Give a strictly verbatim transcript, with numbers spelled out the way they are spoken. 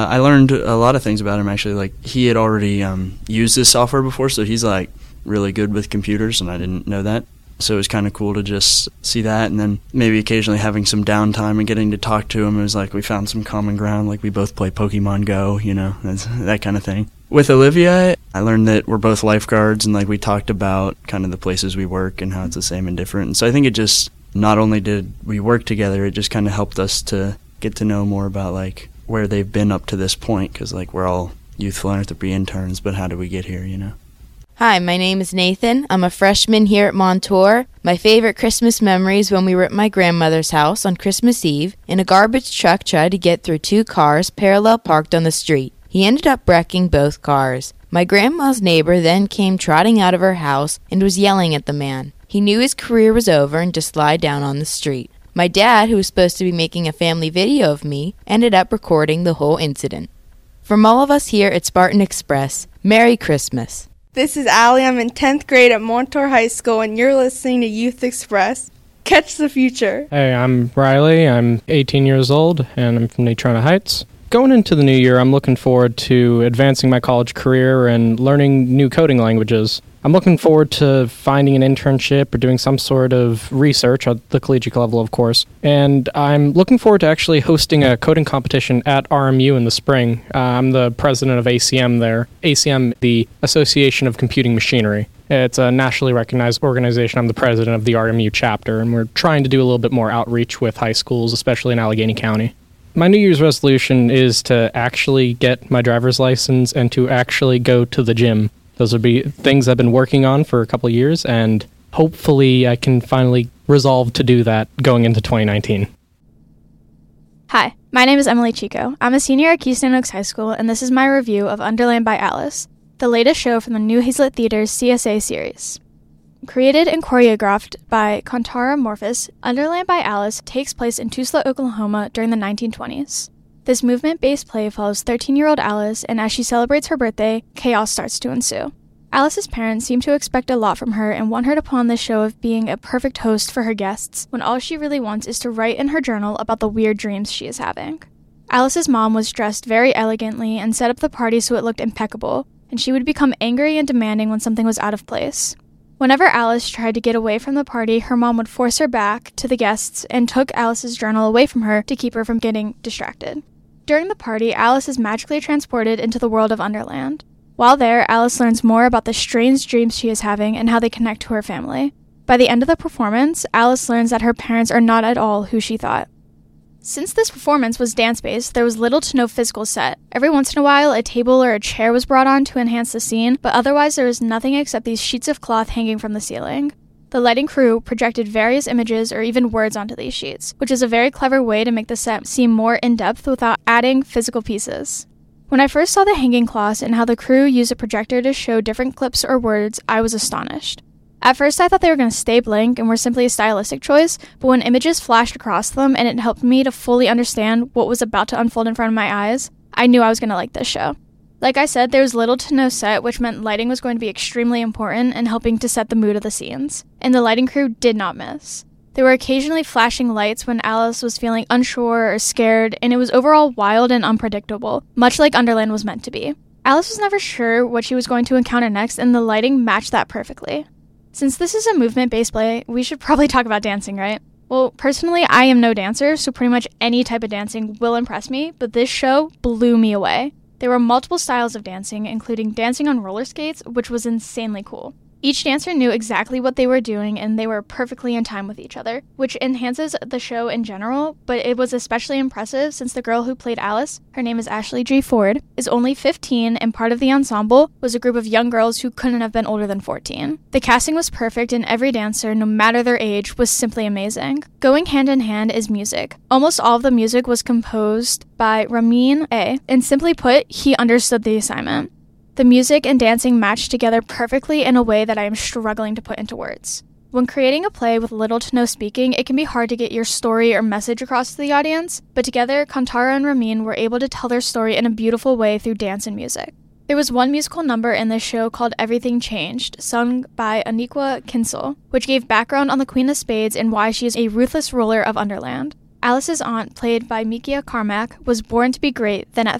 I learned a lot of things about him, actually. Like, he had already um, used this software before, so he's, like, really good with computers, and I didn't know that. So it was kind of cool to just see that, and then maybe occasionally having some downtime and getting to talk to him. It was like we found some common ground, like we both play Pokemon Go, you know, that's, that kind of thing. With Olivia, I learned that we're both lifeguards, and like we talked about kind of the places we work and how it's the same and different. And so I think it just, not only did we work together, it just kind of helped us to get to know more about like where they've been up to this point, because like we're all youth philanthropy interns, but how did we get here, you know? Hi, my name is Nathan. I'm a freshman here at Montour. My favorite Christmas memories when we were at my grandmother's house on Christmas Eve, and a garbage truck tried to get through two cars parallel parked on the street. He ended up wrecking both cars. My grandma's neighbor then came trotting out of her house and was yelling at the man. He knew his career was over and just lied down on the street. My dad, who was supposed to be making a family video of me, ended up recording the whole incident. From all of us here at Spartan Express, Merry Christmas. This is Allie. I'm in tenth grade at Montour High School, and you're listening to Youth Express. Catch the future. Hey, I'm Riley. I'm eighteen years old, and I'm from Natrona Heights. Going into the new year, I'm looking forward to advancing my college career and learning new coding languages. I'm looking forward to finding an internship or doing some sort of research at the collegiate level, of course. And I'm looking forward to actually hosting a coding competition at R M U in the spring. Uh, I'm the president of A C M there. A C M, the Association of Computing Machinery. It's a nationally recognized organization. I'm the president of the R M U chapter, and we're trying to do a little bit more outreach with high schools, especially in Allegheny County. My New Year's resolution is to actually get my driver's license and to actually go to the gym. Those would be things I've been working on for a couple of years, and hopefully I can finally resolve to do that going into twenty nineteen. Hi, my name is Emily Chico. I'm a senior at Keystone Oaks High School, and this is my review of Underland by Alice, the latest show from the New Hazlet Theater's C S A series. Created and choreographed by Kantara Morphus, Underland by Alice takes place in Tulsa, Oklahoma during the nineteen twenties. This movement-based play follows thirteen-year-old Alice, and as she celebrates her birthday, chaos starts to ensue. Alice's parents seem to expect a lot from her and want her to put on this show of being a perfect host for her guests, when all she really wants is to write in her journal about the weird dreams she is having. Alice's mom was dressed very elegantly and set up the party so it looked impeccable, and she would become angry and demanding when something was out of place. Whenever Alice tried to get away from the party, her mom would force her back to the guests and took Alice's journal away from her to keep her from getting distracted. During the party, Alice is magically transported into the world of Underland. While there, Alice learns more about the strange dreams she is having and how they connect to her family. By the end of the performance, Alice learns that her parents are not at all who she thought. Since this performance was dance-based, there was little to no physical set. Every once in a while, a table or a chair was brought on to enhance the scene, but otherwise there was nothing except these sheets of cloth hanging from the ceiling. The lighting crew projected various images or even words onto these sheets, which is a very clever way to make the set seem more in-depth without adding physical pieces. When I first saw the hanging cloths and how the crew used a projector to show different clips or words, I was astonished. At first I thought they were going to stay blank and were simply a stylistic choice, but when images flashed across them and it helped me to fully understand what was about to unfold in front of my eyes, I knew I was going to like this show. Like I said, there was little to no set, which meant lighting was going to be extremely important in helping to set the mood of the scenes, and the lighting crew did not miss. There were occasionally flashing lights when Alice was feeling unsure or scared, and it was overall wild and unpredictable, much like Underland was meant to be. Alice was never sure what she was going to encounter next, and the lighting matched that perfectly. Since this is a movement-based play, we should probably talk about dancing, right? Well, personally, I am no dancer, so pretty much any type of dancing will impress me, but this show blew me away. There were multiple styles of dancing, including dancing on roller skates, which was insanely cool. Each dancer knew exactly what they were doing, and they were perfectly in time with each other, which enhances the show in general, but it was especially impressive since the girl who played Alice, her name is Ashley G. Ford, is only fifteen, and part of the ensemble was a group of young girls who couldn't have been older than fourteen. The casting was perfect, and every dancer, no matter their age, was simply amazing. Going hand in hand is music. Almost all of the music was composed by Ramin A., and simply put, he understood the assignment. The music and dancing matched together perfectly in a way that I am struggling to put into words. When creating a play with little to no speaking, it can be hard to get your story or message across to the audience, but together, Kantara and Ramin were able to tell their story in a beautiful way through dance and music. There was one musical number in this show called Everything Changed, sung by Aniqua Kinsel, which gave background on the Queen of Spades and why she is a ruthless ruler of Underland. Alice's aunt, played by Mikia Carmack, was born to be great, then at